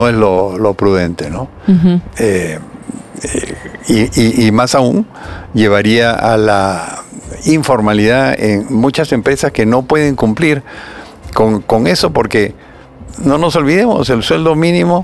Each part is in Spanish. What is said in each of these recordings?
no es lo prudente, ¿no? Uh-huh. Y más aún, llevaría a la informalidad en muchas empresas que no pueden cumplir con eso, porque no nos olvidemos, el sueldo mínimo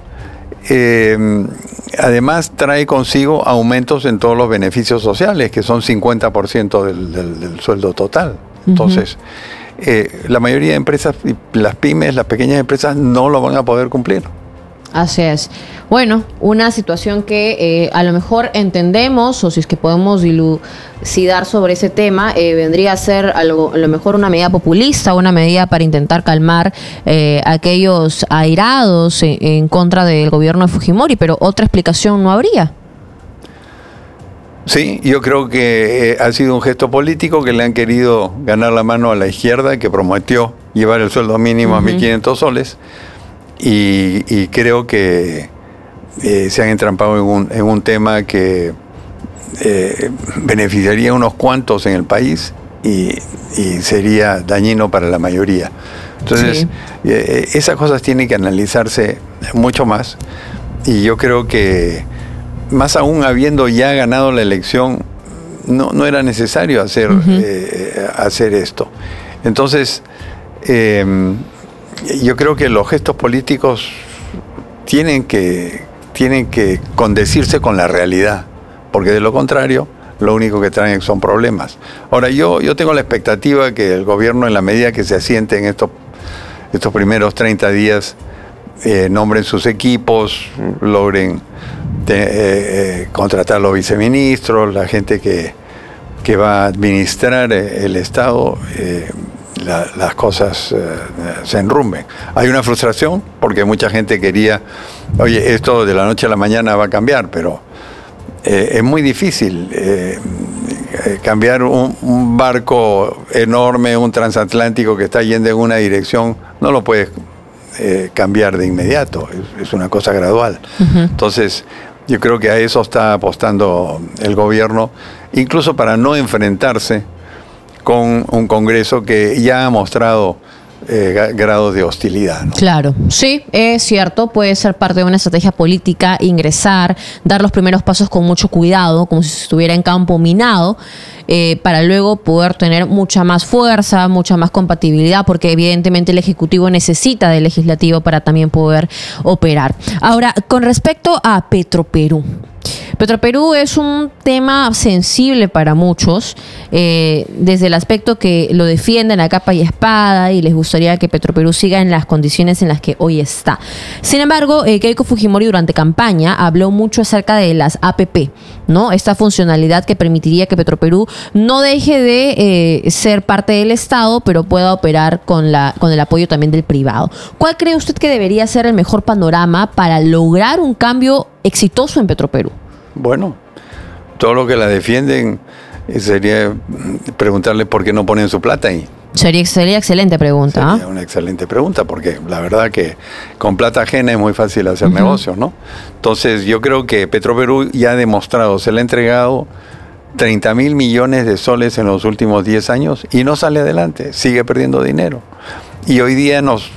además trae consigo aumentos en todos los beneficios sociales, que son 50% del sueldo total. Entonces, la mayoría de empresas, las pymes, las pequeñas empresas, no lo van a poder cumplir. Así es. Bueno, una situación que a lo mejor entendemos, o si es que podemos dilucidar sobre ese tema, vendría a ser a lo mejor una medida populista, una medida para intentar calmar aquellos airados en contra del gobierno de Fujimori, pero otra explicación no habría. Sí, yo creo que ha sido un gesto político que le han querido ganar la mano a la izquierda, que prometió llevar el sueldo mínimo a 1.500 soles. Y creo que se han entrampado en un tema que beneficiaría a unos cuantos en el país y sería dañino para la mayoría. Entonces, sí, esas cosas tienen que analizarse mucho más, y yo creo que más aún habiendo ya ganado la elección, no era necesario hacer esto. Entonces, yo creo que los gestos políticos tienen que condecirse con la realidad, porque de lo contrario, lo único que traen son problemas. Ahora, yo tengo la expectativa que el gobierno, en la medida que se asiente en estos primeros 30 días, nombren sus equipos, logren contratar a los viceministros, la gente que va a administrar el Estado, las cosas se enrumben. Hay una frustración porque mucha gente quería, oye, esto de la noche a la mañana va a cambiar, pero es muy difícil cambiar un barco enorme, un transatlántico que está yendo en una dirección, no lo puedes cambiar de inmediato, es una cosa gradual. Entonces, yo creo que a eso está apostando el gobierno, incluso para no enfrentarse con un Congreso que ya ha mostrado grados de hostilidad, ¿no? Claro, sí, es cierto, puede ser parte de una estrategia política, ingresar, dar los primeros pasos con mucho cuidado, como si estuviera en campo minado, para luego poder tener mucha más fuerza, mucha más compatibilidad, porque evidentemente el Ejecutivo necesita del Legislativo para también poder operar. Ahora, con respecto a Petroperú. Petroperú es un tema sensible para muchos, desde el aspecto que lo defienden a capa y espada y les gustaría que Petroperú siga en las condiciones en las que hoy está. Sin embargo, Keiko Fujimori durante campaña habló mucho acerca de las APP, ¿no? Esta funcionalidad que permitiría que Petroperú no deje de ser parte del Estado, pero pueda operar con el apoyo también del privado. ¿Cuál cree usted que debería ser el mejor panorama para lograr un cambio exitoso en Petroperú? Bueno, todo lo que la defienden sería preguntarle por qué no ponen su plata ahí. Sería excelente pregunta. Sería una excelente pregunta, porque la verdad que con plata ajena es muy fácil hacer negocios, ¿no? Entonces, yo creo que Petroperú ya ha demostrado, se le ha entregado 30.000 millones de soles en los últimos 10 años y no sale adelante, sigue perdiendo dinero. Y hoy día nos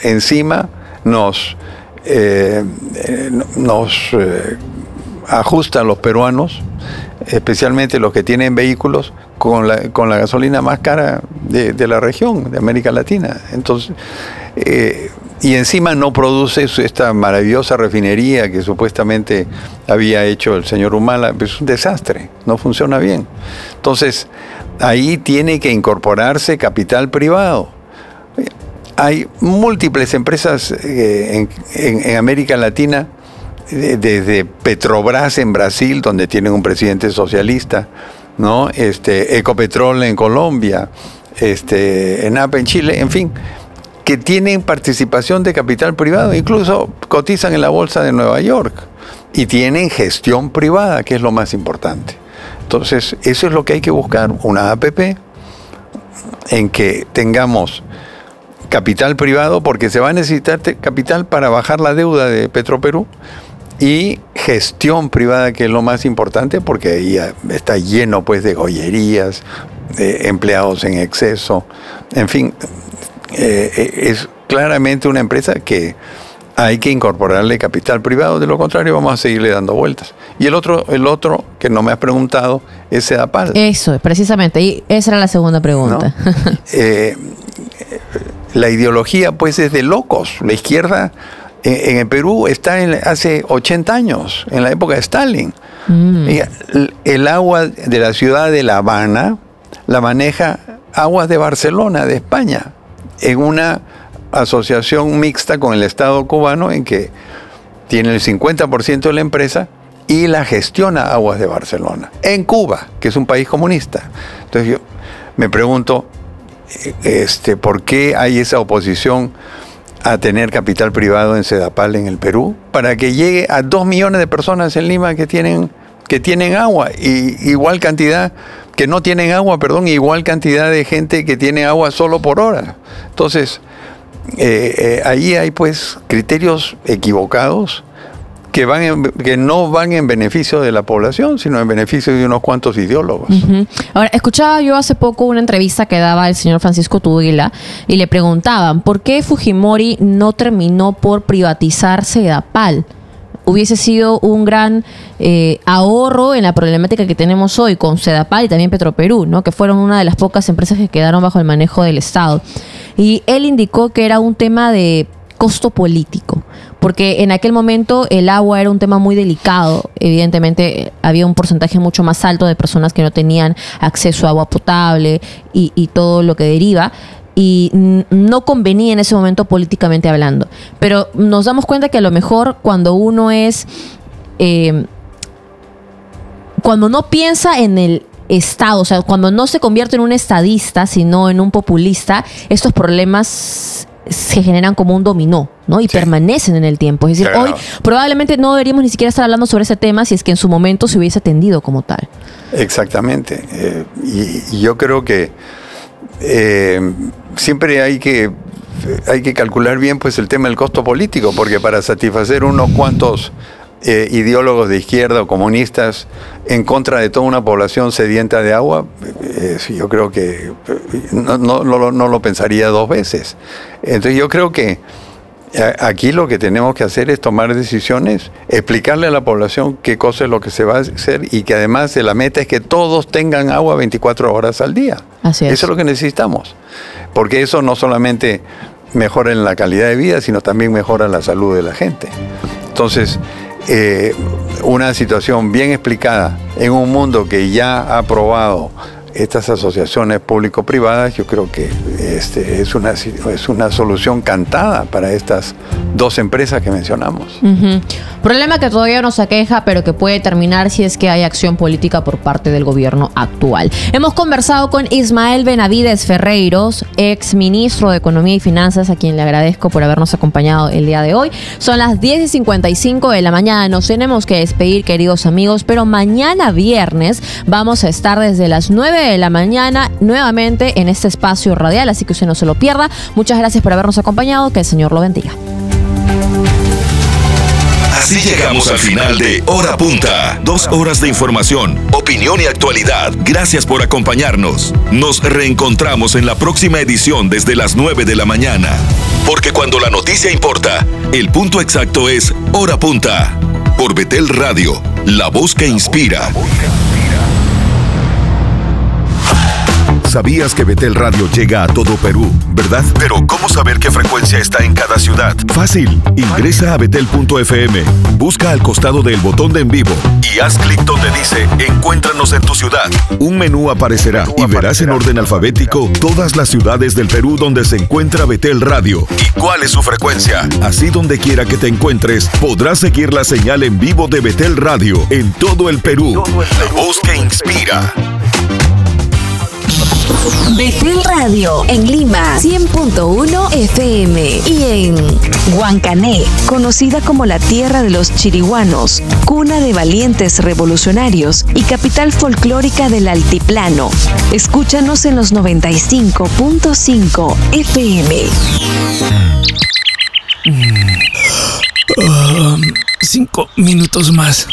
ajusta a los peruanos, especialmente los que tienen vehículos, con la gasolina más cara de la región, de América Latina. Entonces, y encima no produce esta maravillosa refinería que supuestamente había hecho el señor Humala. Es un desastre, no funciona bien. Entonces, ahí tiene que incorporarse capital privado. Hay múltiples empresas en América Latina, desde Petrobras en Brasil, donde tienen un presidente socialista, ¿no? Ecopetrol en Colombia, ENAP en Chile, en fin, que tienen participación de capital privado, incluso cotizan en la bolsa de Nueva York y tienen gestión privada, que es lo más importante. Entonces, eso es lo que hay que buscar, una APP en que tengamos capital privado, porque se va a necesitar capital para bajar la deuda de Petroperú, y gestión privada, que es lo más importante, porque ahí está lleno pues de gollerías, de empleados en exceso, en fin, es claramente una empresa que hay que incorporarle capital privado, de lo contrario vamos a seguirle dando vueltas. Y el otro que no me has preguntado es Sedapal. Eso, precisamente, y esa era la segunda pregunta. ¿No? La ideología pues es de locos. La izquierda en el Perú está hace 80 años, en la época de Stalin. El agua de la ciudad de La Habana la maneja Aguas de Barcelona, de España, en una asociación mixta con el Estado cubano en que tiene el 50% de la empresa y la gestiona Aguas de Barcelona, en Cuba, que es un país comunista. Entonces yo me pregunto, ¿por qué hay esa oposición a tener capital privado en Sedapal en el Perú? Para que llegue a 2 millones de personas en Lima que tienen agua, y igual cantidad que no tienen agua, igual cantidad de gente que tiene agua solo por hora. Entonces, ahí hay pues criterios equivocados que no van en beneficio de la población, sino en beneficio de unos cuantos ideólogos. Ahora, escuchaba yo hace poco una entrevista que daba el señor Francisco Tuguila y le preguntaban ¿por qué Fujimori no terminó por privatizar Sedapal? Hubiese sido un gran ahorro en la problemática que tenemos hoy con Sedapal y también Petroperú, ¿no? Que fueron una de las pocas empresas que quedaron bajo el manejo del Estado. Y él indicó que era un tema de costo político, porque en aquel momento el agua era un tema muy delicado. Evidentemente había un porcentaje mucho más alto de personas que no tenían acceso a agua potable y todo lo que deriva, y no convenía en ese momento políticamente hablando. Pero nos damos cuenta que a lo mejor cuando uno es cuando no piensa en el Estado, o sea, cuando no se convierte en un estadista, sino en un populista, estos problemas se generan como un dominó, ¿no? Y permanecen en el tiempo. Es decir, hoy probablemente no deberíamos ni siquiera estar hablando sobre ese tema si es que en su momento se hubiese atendido como tal. Exactamente. Y yo creo que siempre hay que calcular bien pues el tema del costo político, porque para satisfacer unos cuantos ideólogos de izquierda o comunistas en contra de toda una población sedienta de agua, yo creo que no lo pensaría 2 veces. Entonces yo creo que aquí lo que tenemos que hacer es tomar decisiones, explicarle a la población qué cosa es lo que se va a hacer, y que además la meta es que todos tengan agua 24 horas al día. Así es. Eso es lo que necesitamos, porque eso no solamente mejora en la calidad de vida, sino también mejora la salud de la gente. Entonces, una situación bien explicada en un mundo que ya ha aprobado estas asociaciones público-privadas, yo creo que es una solución cantada para estas 2 empresas que mencionamos. Problema que todavía nos aqueja, pero que puede terminar si es que hay acción política por parte del gobierno actual. Hemos conversado con Ismael Benavides Ferreiros, ex ministro de Economía y Finanzas, a quien le agradezco por habernos acompañado el día de hoy. Son las 10:55 de la mañana. Nos tenemos que despedir, queridos amigos, pero mañana viernes vamos a estar desde las 9 de la mañana nuevamente en este espacio radial, así que usted no se lo pierda. Muchas gracias por habernos acompañado, que el Señor lo bendiga. Así llegamos al final de Hora Punta. 2 horas de información, opinión y actualidad. Gracias por acompañarnos. Nos reencontramos en la próxima edición desde las 9 de la mañana. Porque cuando la noticia importa, el punto exacto es Hora Punta. Por Betel Radio, la voz que inspira. Sabías que Betel Radio llega a todo Perú, ¿verdad? Pero ¿cómo saber qué frecuencia está en cada ciudad? Fácil, ingresa a betel.fm, busca al costado del botón de en vivo y haz clic donde dice Encuéntranos en tu ciudad. Un menú aparecerá y verás en orden alfabético todas las ciudades del Perú donde se encuentra Betel Radio y cuál es su frecuencia. Así donde quiera que te encuentres, podrás seguir la señal en vivo de Betel Radio en todo el Perú. La voz que inspira. Betel Radio en Lima 100.1 FM y en Huancané, conocida como la tierra de los chiriguanos, cuna de valientes revolucionarios y capital folclórica del altiplano. Escúchanos en los 95.5 FM. 5 minutos más.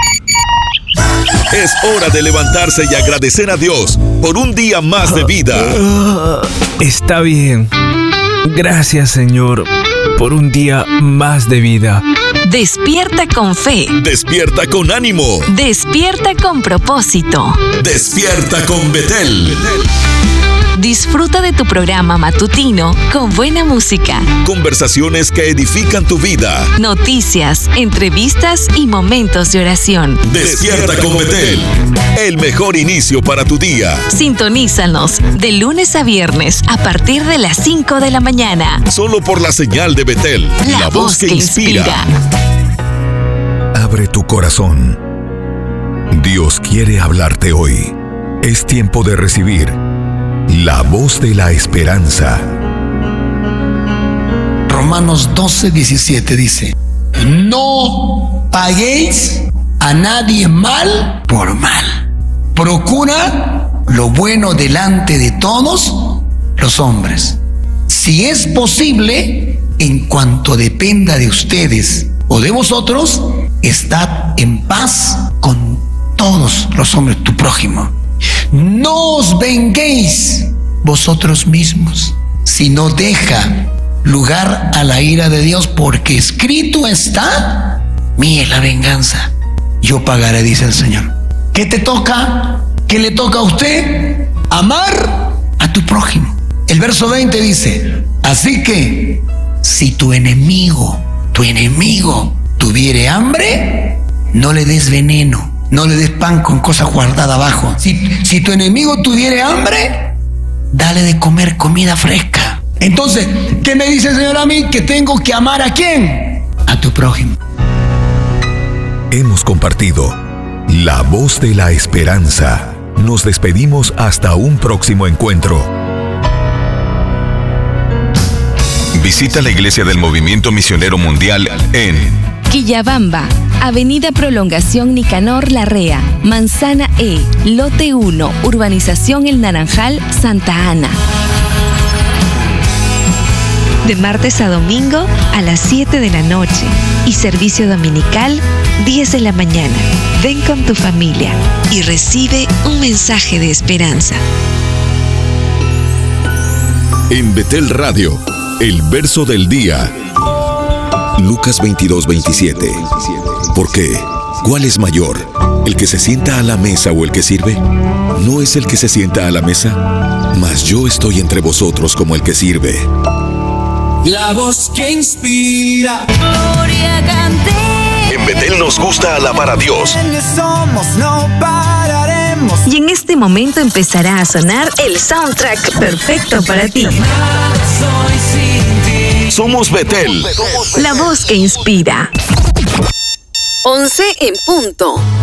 Es hora de levantarse y agradecer a Dios por un día más de vida. Está bien. Gracias, Señor, por un día más de vida. Despierta con fe. Despierta con ánimo. Despierta con propósito. Despierta con Betel. Disfruta de tu programa matutino con buena música, Conversaciones que edifican tu vida. noticias, entrevistas y momentos de oración. Despierta con Betel. El mejor inicio para tu día. Sintonízanos de lunes a viernes a partir de las 5 de la mañana. Solo por la señal de Betel. La voz que inspira. Abre tu corazón. Dios quiere hablarte hoy. Es tiempo de recibir la voz de la esperanza. Romanos 12:17 dice: no paguéis a nadie mal por mal. Procura lo bueno delante de todos los hombres. Si es posible, en cuanto dependa de ustedes o de vosotros, estad en paz con todos los hombres, tu prójimo. No os venguéis vosotros mismos, sino deja lugar a la ira de Dios, porque escrito está: mía es la venganza, yo pagaré, dice el Señor. ¿Qué te toca? ¿Qué le toca a usted? Amar a tu prójimo. El verso 20 dice: así que si tu enemigo tuviere hambre, no le des veneno, no le des pan con cosa guardada abajo. Si tu enemigo tuviere hambre, dale de comer comida fresca. Entonces, ¿qué me dice el Señor a mí? Que tengo que amar ¿a quién? A tu prójimo. Hemos compartido la voz de la esperanza. Nos despedimos hasta un próximo encuentro. Visita la Iglesia del Movimiento Misionero Mundial en Quillabamba, Avenida Prolongación Nicanor Larrea, Manzana E, Lote 1, Urbanización El Naranjal, Santa Ana. De martes a domingo a las 7 de la noche y servicio dominical 10 de la mañana. Ven con tu familia y recibe un mensaje de esperanza. En Betel Radio, el verso del día. Lucas 22:27. ¿Por qué? ¿Cuál es mayor? ¿El que se sienta a la mesa o el que sirve? ¿No es el que se sienta a la mesa? Mas yo estoy entre vosotros como el que sirve. La voz que inspira. Gloria cante. En Betel nos gusta alabar a Dios. Somos, no pararemos. Y en este momento empezará a sonar el soundtrack perfecto para ti. Somos Betel. La voz que inspira. 11 en punto.